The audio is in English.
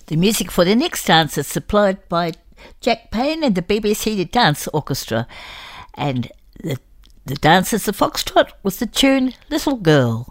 The music for the next dance is supplied by Jack Payne and the BBC Dance Orchestra. And the dance is the foxtrot with the tune Little Girl.